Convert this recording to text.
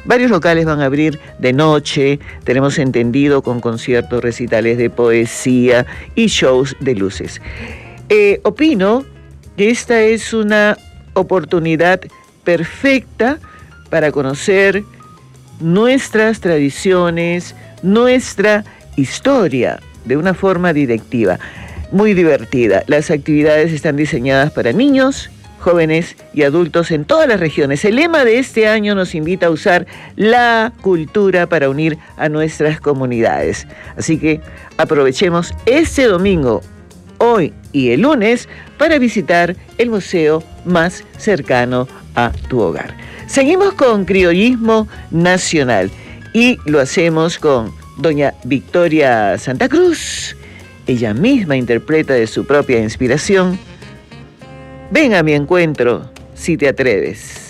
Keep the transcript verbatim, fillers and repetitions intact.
Varios locales van a abrir de noche, tenemos entendido, con conciertos, recitales de poesía y shows de luces. Eh, opino que esta es una oportunidad perfecta para conocer nuestras tradiciones, nuestra historia de una forma directiva, muy divertida. Las actividades están diseñadas para niños, jóvenes y adultos en todas las regiones. El lema de este año nos invita a usar la cultura para unir a nuestras comunidades. Así que aprovechemos este domingo, hoy y el lunes, para visitar el museo más cercano a tu hogar. Seguimos con criollismo nacional y lo hacemos con doña Victoria Santa Cruz. Ella misma interpreta de su propia inspiración: Ven a mi encuentro si te atreves.